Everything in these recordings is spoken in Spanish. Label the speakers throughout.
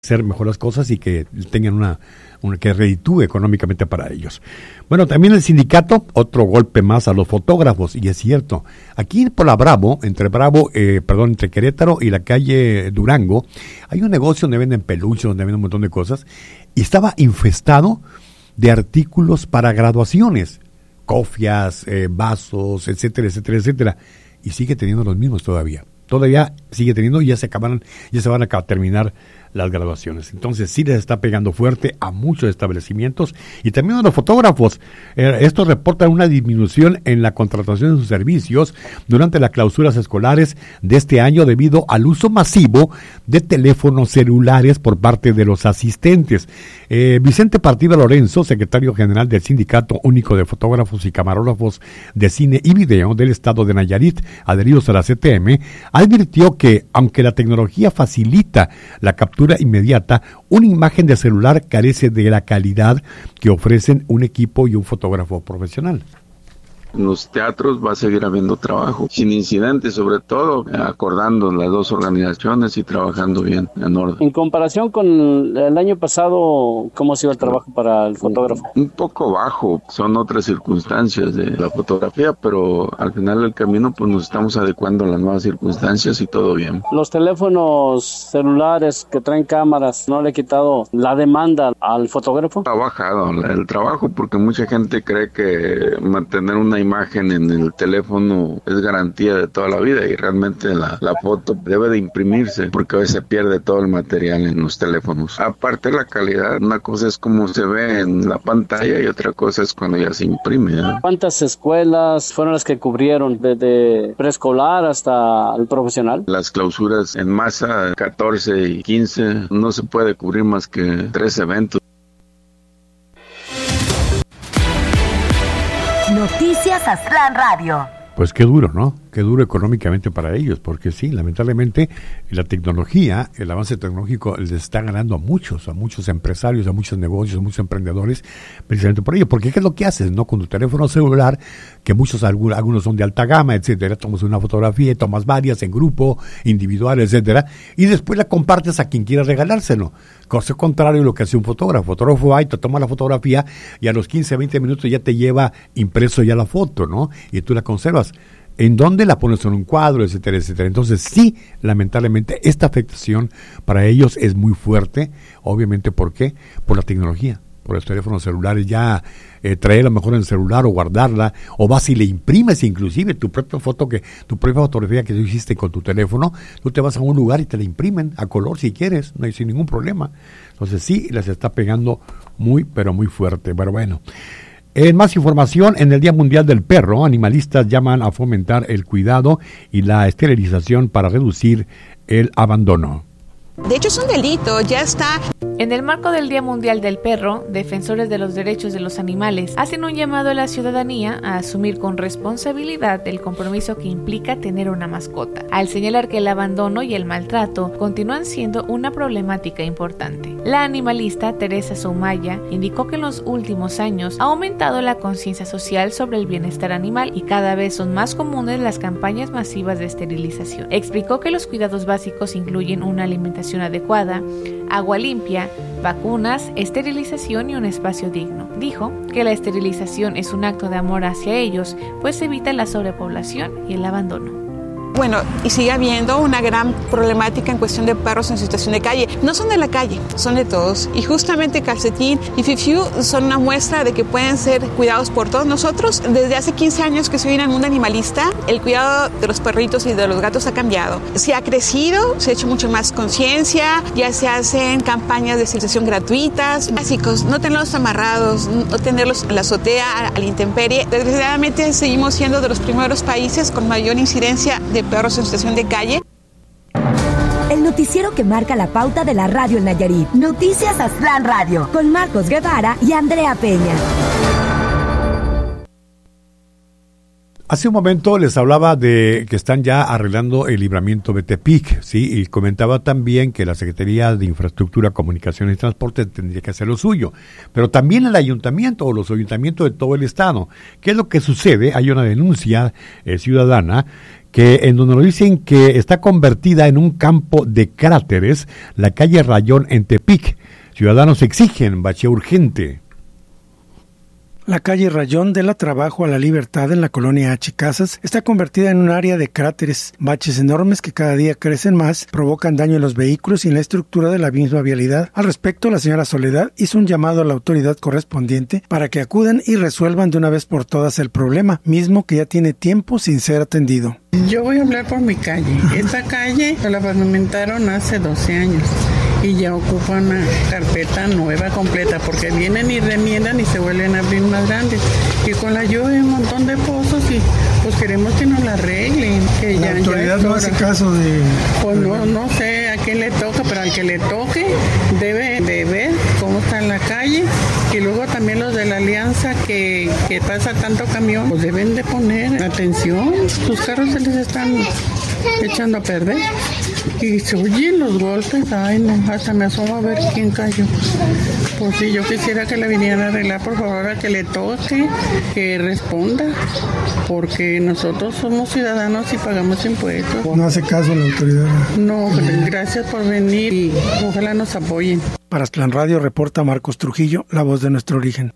Speaker 1: hacer mejor las cosas y que tengan una que reditúe económicamente para ellos. Bueno, también el sindicato, otro golpe más a los fotógrafos, y es cierto, aquí por la Bravo, entre Querétaro y la calle Durango, hay un negocio donde venden peluches, donde venden un montón de cosas, y estaba infestado de artículos para graduaciones, cofias, vasos, etcétera, etcétera, etcétera, y sigue teniendo los mismos todavía sigue teniendo y ya se van a terminar las graduaciones. Entonces sí les está pegando fuerte a muchos establecimientos y también a los fotógrafos. Estos reportan una disminución en la contratación de sus servicios durante las clausuras escolares de este año debido al uso masivo de teléfonos celulares por parte de los asistentes. Vicente Partida Lorenzo, secretario general del Sindicato Único de Fotógrafos y Camarógrafos de Cine y Video del Estado de Nayarit, adheridos a la CTM, advirtió que, aunque la tecnología facilita la captura inmediata, una imagen de celular carece de la calidad que ofrecen un equipo y un fotógrafo profesional.
Speaker 2: En los teatros va a seguir habiendo trabajo, sin incidentes, sobre todo acordando las dos organizaciones y trabajando bien, en orden.
Speaker 3: En comparación con el año pasado, ¿cómo ha sido el trabajo para el fotógrafo?
Speaker 2: Un poco bajo, son otras circunstancias de la fotografía, pero al final del camino pues nos estamos adecuando a las nuevas circunstancias y todo bien.
Speaker 3: Los teléfonos celulares que traen cámaras, ¿no le ha quitado la demanda al fotógrafo?
Speaker 2: Ha bajado el trabajo porque mucha gente cree que mantener una imagen en el teléfono es garantía de toda la vida y realmente la foto debe de imprimirse porque a veces se pierde todo el material en los teléfonos. Aparte la calidad, una cosa es como se ve en la pantalla y otra cosa es cuando ya se imprime, ¿eh?
Speaker 3: ¿Cuántas escuelas fueron las que cubrieron desde preescolar hasta el profesional?
Speaker 2: Las clausuras en masa 14 y 15 no se puede cubrir más que 3 eventos.
Speaker 4: Noticias Aztlán Radio.
Speaker 1: Pues qué duro, ¿no? Qué duro económicamente para ellos, porque sí, lamentablemente la tecnología, el avance tecnológico les está ganando a muchos empresarios, a muchos negocios, a muchos emprendedores, precisamente por ello. Porque ¿qué es lo que haces, no? Con tu teléfono celular, que algunos son de alta gama, etcétera, tomas una fotografía, tomas varias en grupo, individual, etcétera, y después la compartes a quien quiera regalárselo. Cosa contrario a lo que hace un fotógrafo. El fotógrafo va y te toma la fotografía y a los 15, 20 minutos ya te lleva impreso ya la foto, ¿no? Y tú la conservas. ¿En dónde la pones en un cuadro, etcétera, etcétera? Entonces sí, lamentablemente, esta afectación para ellos es muy fuerte. Obviamente, ¿por qué? Por la tecnología, por los teléfonos celulares. Ya traerla mejor en el celular o guardarla, o vas y le imprimes inclusive tu propia fotografía que tú hiciste con tu teléfono, tú te vas a un lugar y te la imprimen a color si quieres, no hay sin ningún problema. Entonces sí, les está pegando muy, pero muy fuerte. Pero bueno. En más información, en el Día Mundial del Perro, animalistas llaman a fomentar el cuidado y la esterilización para reducir el abandono.
Speaker 5: De hecho, es un delito, ya está.
Speaker 6: En el marco del Día Mundial del Perro, defensores de los derechos de los animales hacen un llamado a la ciudadanía a asumir con responsabilidad el compromiso que implica tener una mascota, al señalar que el abandono y el maltrato continúan siendo una problemática importante. La animalista Teresa Soumaya indicó que en los últimos años ha aumentado la conciencia social sobre el bienestar animal y cada vez son más comunes las campañas masivas de esterilización. Explicó que los cuidados básicos incluyen una alimentación adecuada, agua limpia, vacunas, esterilización y un espacio digno. Dijo que la esterilización es un acto de amor hacia ellos, pues evita la sobrepoblación y el abandono.
Speaker 5: Bueno, y sigue habiendo una gran problemática en cuestión de perros en situación de calle. No son de la calle, son de todos. Y justamente Calcetín y Fifiu son una muestra de que pueden ser cuidados por todos nosotros. Desde hace 15 años que soy en el mundo animalista, el cuidado de los perritos y de los gatos ha cambiado. Se ha crecido, se ha hecho mucho más conciencia, ya se hacen campañas de esterilización gratuitas. Básicos, no tenerlos amarrados, no tenerlos en la azotea, a la intemperie. Desgraciadamente seguimos siendo de los primeros países con mayor incidencia de perros en situación de calle.
Speaker 4: El noticiero que marca la pauta de la radio en Nayarit. Noticias Aztlán Radio, con Marcos Guevara y Andrea Peña.
Speaker 1: Hace un momento les hablaba de que están ya arreglando el libramiento de Tepic, ¿sí? Y comentaba también que la Secretaría de Infraestructura, Comunicaciones y Transporte tendría que hacer lo suyo, pero también el ayuntamiento o los ayuntamientos de todo el estado. ¿Qué es lo que sucede? Hay una denuncia ciudadana que en donde nos dicen que está convertida en un campo de cráteres la calle Rayón en Tepic. Ciudadanos exigen bacheo urgente.
Speaker 7: La calle Rayón de la Trabajo a la Libertad en la colonia H. Casas está convertida en un área de cráteres, baches enormes que cada día crecen más, provocan daño en los vehículos y en la estructura de la misma vialidad. Al respecto, la señora Soledad hizo un llamado a la autoridad correspondiente para que acudan y resuelvan de una vez por todas el problema, mismo que ya tiene tiempo sin ser atendido.
Speaker 8: Yo voy a hablar por mi calle. Esta calle la pavimentaron hace 12 años. Y ya ocupa una carpeta nueva completa porque vienen y remiendan y se vuelven a abrir más grandes. Y con la lluvia hay un montón de pozos y pues queremos que nos la arreglen. Que
Speaker 7: la autoridad no hace caso de...
Speaker 8: Pues no sé a quién le toca, pero al que le toque debe de ver cómo está en la calle. Y luego también los de la alianza que pasa tanto camión, pues deben de poner atención. Sus carros se les están echando a perder. Y se oyen los golpes, ay no, hasta me asomo a ver quién cayó. Pues sí, yo quisiera que la vinieran a arreglar, por favor, a que le toque, que responda, porque nosotros somos ciudadanos y pagamos impuestos.
Speaker 7: No hace caso la autoridad.
Speaker 8: No, gracias por venir y ojalá nos apoyen.
Speaker 7: Para Aztlán Radio reporta Marcos Trujillo, la voz de nuestro origen.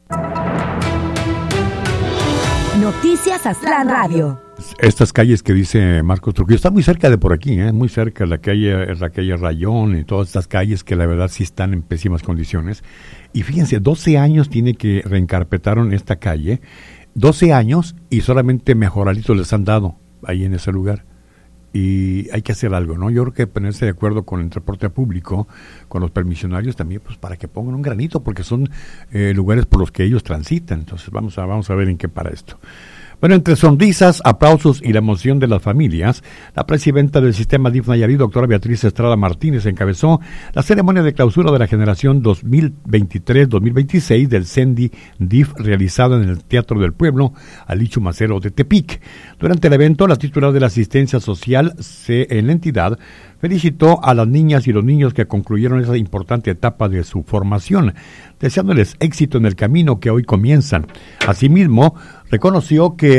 Speaker 4: Noticias Aztlán Radio.
Speaker 1: Estas calles que dice Marcos Trujillo están muy cerca de por aquí, muy cerca, la calle Rayón y todas estas calles que la verdad sí están en pésimas condiciones. Y fíjense, 12 años tiene que reencarpetaron esta calle, 12 años y solamente mejoralitos les han dado ahí en ese lugar. Y hay que hacer algo, ¿no? Yo creo que ponerse de acuerdo con el transporte público, con los permisionarios también, pues para que pongan un granito, porque son lugares por los que ellos transitan. Entonces vamos a ver en qué para esto. Bueno, entre sonrisas, aplausos y la emoción de las familias, la presidenta del sistema DIF Nayarit, doctora Beatriz Estrada Martínez, encabezó la ceremonia de clausura de la generación 2023-2026 del CENDI DIF realizada en el Teatro del Pueblo, Alichu Macero de Tepic. Durante el evento, la titular de la asistencia social en la entidad felicitó a las niñas y los niños que concluyeron esa importante etapa de su formación, deseándoles éxito en el camino que hoy comienzan. Asimismo, reconoció que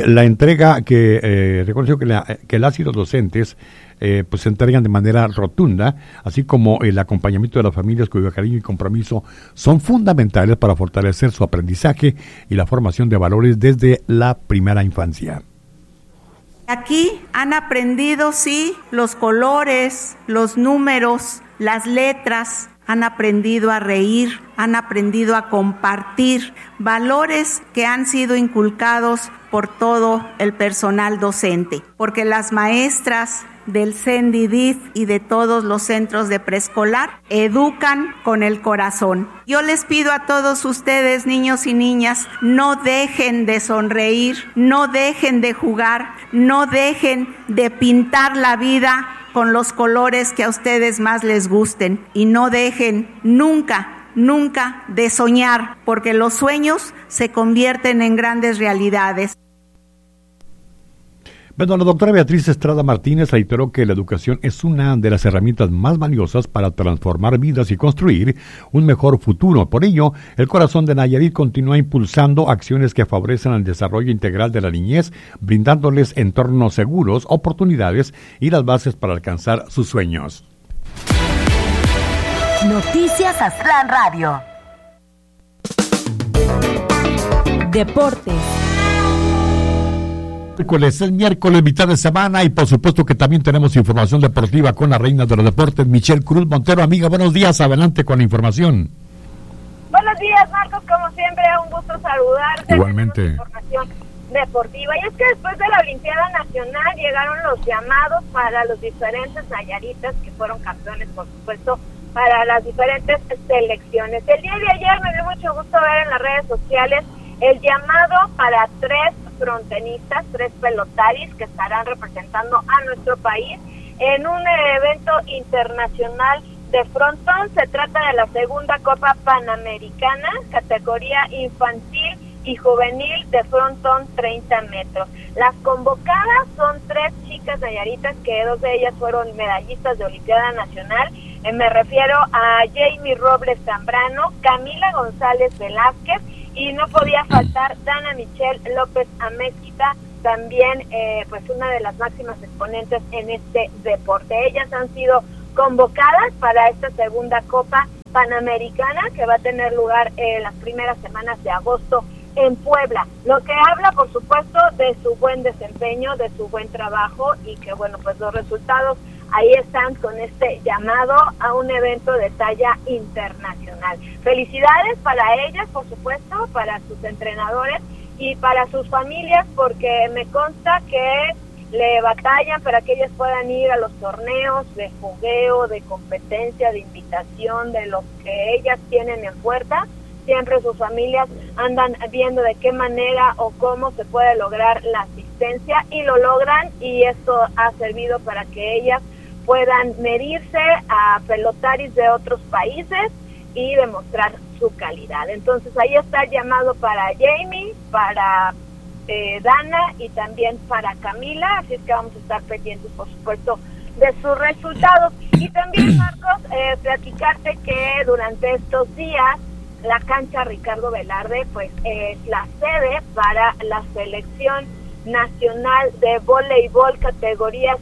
Speaker 1: las y los docentes pues se entregan de manera rotunda, así como el acompañamiento de las familias cuyo cariño y compromiso son fundamentales para fortalecer su aprendizaje y la formación de valores desde la primera infancia.
Speaker 9: Aquí han aprendido, sí, los colores, los números, las letras, han aprendido a reír, han aprendido a compartir, valores que han sido inculcados por todo el personal docente, porque las maestras del CENDI DIF y de todos los centros de preescolar educan con el corazón. Yo les pido a todos ustedes, niños y niñas, no dejen de sonreír, no dejen de jugar, no dejen de pintar la vida con los colores que a ustedes más les gusten y no dejen nunca de soñar, porque los sueños se convierten en grandes realidades.
Speaker 1: Bueno, la doctora Beatriz Estrada Martínez reiteró que la educación es una de las herramientas más valiosas para transformar vidas y construir un mejor futuro. Por ello, el Corazón de Nayarit continúa impulsando acciones que favorecen el desarrollo integral de la niñez, brindándoles entornos seguros, oportunidades y las bases para alcanzar sus sueños.
Speaker 4: Noticias Aztlán Radio. Deportes.
Speaker 1: Es miércoles, mitad de semana, y por supuesto que también tenemos información deportiva con la reina de los deportes, Michelle Cruz Montero. Amiga, buenos días, adelante con la información.
Speaker 10: Buenos días, Marcos, como siempre, un gusto saludarte.
Speaker 1: Igualmente.
Speaker 10: Información deportiva, y es que después de la Olimpiada Nacional llegaron los llamados para los diferentes nayaritas que fueron campeones, por supuesto, para las diferentes selecciones. El día de ayer me dio mucho gusto ver en las redes sociales el llamado para 3 frontenistas, 3 pelotaris que estarán representando a nuestro país en un evento internacional de frontón. Se trata de la segunda Copa Panamericana, categoría infantil y juvenil de frontón 30 metros. Las convocadas son 3 chicas nayaritas, que 2 de ellas fueron medallistas de Olimpiada Nacional. Me refiero a Jamie Robles Zambrano, Camila González Velázquez, y no podía faltar Dana Michelle López Amézquita, también pues una de las máximas exponentes en este deporte. Ellas han sido convocadas para esta segunda Copa Panamericana que va a tener lugar las primeras semanas de agosto en Puebla, lo que habla por supuesto de su buen desempeño, de su buen trabajo y que bueno, pues los resultados ahí están con este llamado a un evento de talla internacional. Felicidades para ellas, por supuesto, para sus entrenadores y para sus familias, porque me consta que le batallan para que ellas puedan ir a los torneos de fogueo, de competencia, de invitación, de los que ellas tienen en puerta. Siempre sus familias andan viendo de qué manera o cómo se puede lograr la asistencia y lo logran, y esto ha servido para que ellas puedan medirse a pelotaris de otros países y demostrar su calidad. Entonces ahí está el llamado para Jamie, para Dana y también para Camila, así es que vamos a estar pendientes por supuesto de sus resultados. Y también, Marcos, platicarte que durante estos días la cancha Ricardo Velarde pues es la sede para la selección nacional de voleibol categoría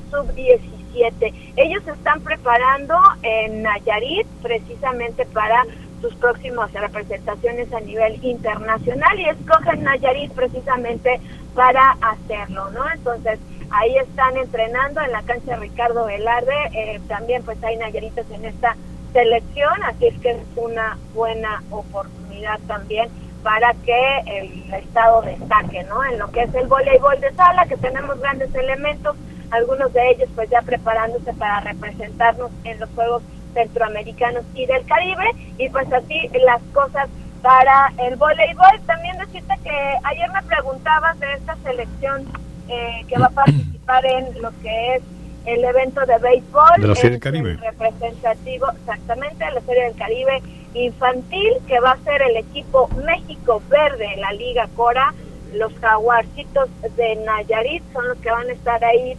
Speaker 10: sub-17. Ellos se están preparando en Nayarit precisamente para sus próximas representaciones a nivel internacional y escogen Nayarit precisamente para hacerlo, ¿no? Entonces ahí están entrenando en la cancha Ricardo Velarde, también pues hay nayaritas en esta selección, así es que es una buena oportunidad también para que el estado destaque, ¿no? En lo que es el voleibol de sala, que tenemos grandes elementos, algunos de ellos pues ya preparándose para representarnos en los Juegos Centroamericanos y del Caribe, y pues así las cosas para el voleibol. También decirte que ayer me preguntabas de esta selección que va a participar en lo que es el evento de béisbol
Speaker 1: de la Serie del Caribe,
Speaker 10: representativo exactamente de la Serie del Caribe infantil, que va a ser el equipo México Verde, la Liga Cora. Los Jaguarcitos de Nayarit son los que van a estar ahí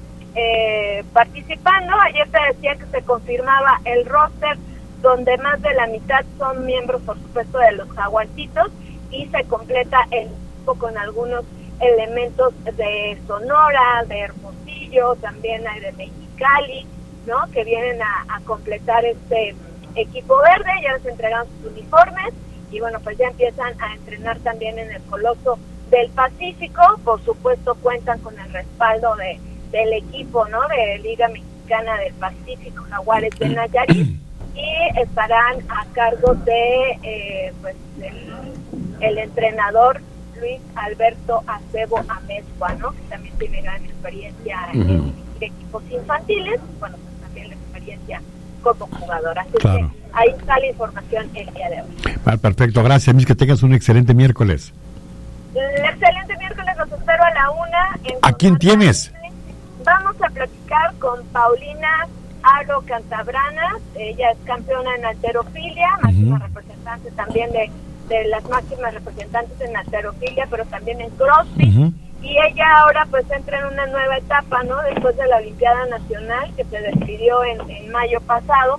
Speaker 10: participando. Ayer te decía que se confirmaba el roster, donde más de la mitad son miembros, por supuesto, de los Jaguarcitos, y se completa el equipo con algunos elementos de Sonora, de Hermosillo, también hay de Mexicali, ¿no? Que vienen a completar este equipo verde. Ya les entregan sus uniformes y bueno, pues ya empiezan a entrenar también en el Coloso del Pacífico. Por supuesto cuentan con el respaldo del equipo, ¿no? De Liga Mexicana del Pacífico, Jaguares de Nayarit, y estarán a cargo de pues el entrenador Luis Alberto Acebo Amezcua, ¿no? Que también tiene gran experiencia en equipos infantiles, bueno, pues también la experiencia como jugador. Así que ahí está la información el día de hoy.
Speaker 1: Perfecto, gracias, Miss, que tengas un excelente miércoles.
Speaker 10: Excelente miércoles, los espero a la 1.
Speaker 1: ¿A quién tienes?
Speaker 10: Vamos a platicar con Paulina Aro Cantabranas. Ella es campeona en halterofilia, máxima representante también de las máximas representantes en halterofilia, pero también en CrossFit. Y ella ahora pues entra en una nueva etapa, ¿no? Después de la Olimpiada Nacional que se despidió en mayo pasado,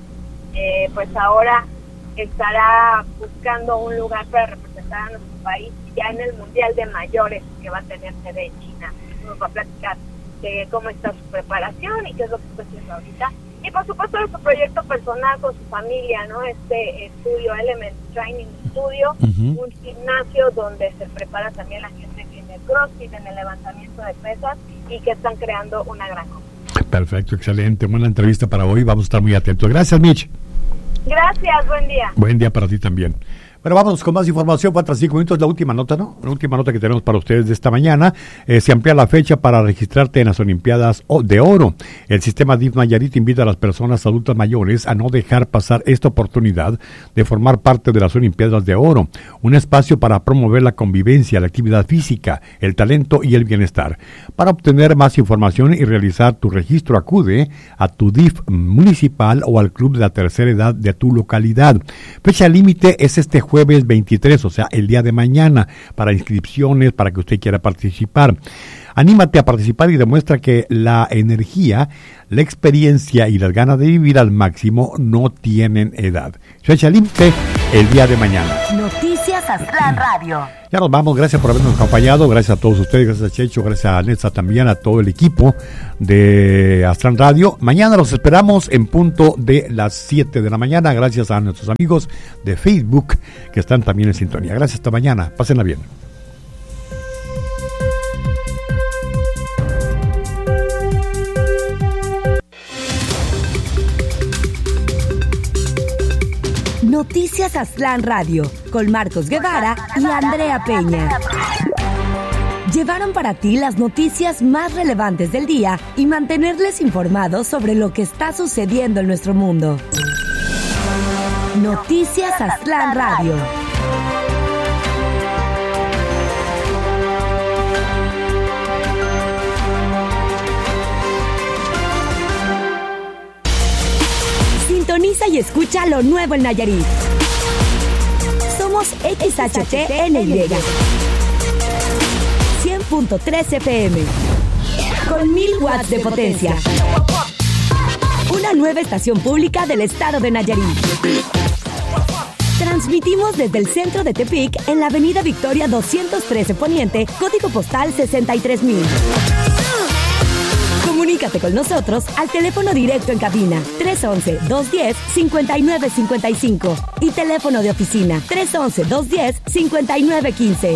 Speaker 10: pues ahora estará buscando un lugar para representar a nuestro país ya en el Mundial de Mayores que va a tener sede en China. Nos va a platicar de cómo está su preparación y qué es lo que está haciendo ahorita. Y por supuesto de su proyecto personal con su familia, ¿no? Este estudio, Element Training Studio, un gimnasio donde se prepara también la gente en el CrossFit, en el levantamiento de pesas, y que están creando una gran cosa.
Speaker 1: Perfecto, excelente, buena entrevista para hoy, vamos a estar muy atentos. Gracias, Mitch.
Speaker 10: Gracias, buen día.
Speaker 1: Buen día para ti también. Bueno, vamos con más información. Faltan 5 minutos. La última nota, ¿no? La última nota que tenemos para ustedes de esta mañana. Se amplía la fecha para registrarte en las Olimpiadas de Oro. El sistema DIF Nayarit invita a las personas adultas mayores a no dejar pasar esta oportunidad de formar parte de las Olimpiadas de Oro. Un espacio para promover la convivencia, la actividad física, el talento y el bienestar. Para obtener más información y realizar tu registro, acude a tu DIF municipal o al club de la tercera edad de tu localidad. Fecha límite es este jueves 23, o sea, el día de mañana, para inscripciones, para que usted quiera participar. Anímate a participar y demuestra que la energía, la experiencia y las ganas de vivir al máximo no tienen edad. Fecha límite el día de mañana.
Speaker 4: Noticias Aztlán Radio.
Speaker 1: Ya nos vamos, gracias por habernos acompañado, gracias a todos ustedes, gracias a Checho, gracias a Netza también, a todo el equipo de Aztlán Radio. Mañana los esperamos en punto de las 7 de la mañana, gracias a nuestros amigos de Facebook que están también en sintonía. Gracias, hasta mañana, pásenla bien.
Speaker 4: Noticias Aztlán Radio, con Marcos Guevara y Andrea Peña. Llevaron para ti las noticias más relevantes del día y mantenerles informados sobre lo que está sucediendo en nuestro mundo. Noticias Aztlán Radio. Sintoniza y escucha lo nuevo en Nayarit. Somos XHTNY 100.3 FM con 1000 watts de potencia. Una nueva estación pública del estado de Nayarit. Transmitimos desde el centro de Tepic en la avenida Victoria 213 Poniente, código postal 63000. Comunícate con nosotros al teléfono directo en cabina 311-210-5955 y teléfono de oficina 311-210-5915.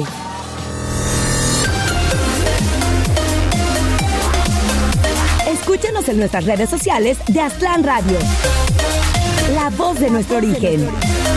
Speaker 4: Escúchanos en nuestras redes sociales de Aztlán Radio, la voz de nuestro origen.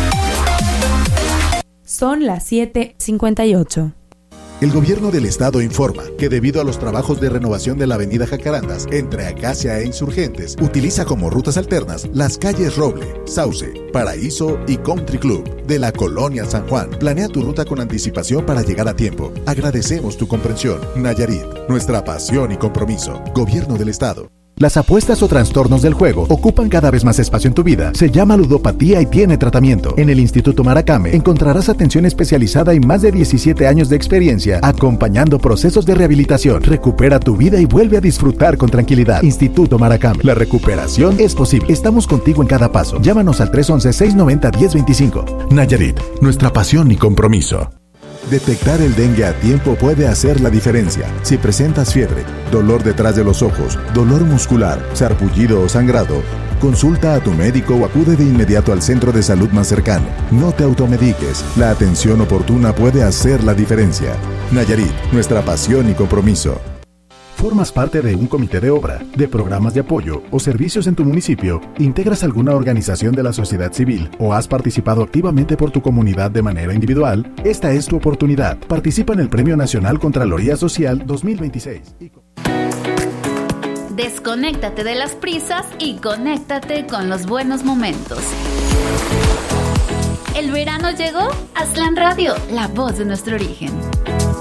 Speaker 11: Son las 7:58.
Speaker 12: El gobierno del estado informa que debido a los trabajos de renovación de la avenida Jacarandas entre Acacia e Insurgentes, utiliza como rutas alternas las calles Roble, Sauce, Paraíso y Country Club de la Colonia San Juan. Planea tu ruta con anticipación para llegar a tiempo. Agradecemos tu comprensión. Nayarit, nuestra pasión y compromiso. Gobierno del estado. Las apuestas o trastornos del juego ocupan cada vez más espacio en tu vida. Se llama ludopatía y tiene tratamiento. En el Instituto Maracame encontrarás atención especializada y más de 17 años de experiencia acompañando procesos de rehabilitación. Recupera tu vida y vuelve a disfrutar con tranquilidad. Instituto Maracame. La recuperación es posible. Estamos contigo en cada paso. Llámanos al 311-690-1025. Nayarit, nuestra pasión y compromiso. Detectar el dengue a tiempo puede hacer la diferencia. Si presentas fiebre, dolor detrás de los ojos, dolor muscular, sarpullido o sangrado, consulta a tu médico o acude de inmediato al centro de salud más cercano. No te automediques. La atención oportuna puede hacer la diferencia. Nayarit, nuestra pasión y compromiso. ¿Formas parte de un comité de obra, de programas de apoyo o servicios en tu municipio? ¿Integras alguna organización de la sociedad civil o has participado activamente por tu comunidad de manera individual? Esta es tu oportunidad. Participa en el Premio Nacional Contraloría Social 2026.
Speaker 13: Desconéctate de las prisas y conéctate con los buenos momentos. ¿El verano llegó? Aztlán Radio, la voz de nuestro origen.